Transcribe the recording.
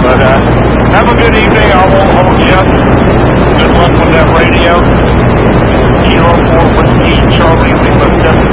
But have a good evening. I won't hold you up. Good luck with that radio. Kilo 4 Whiskey Charlie Lima 7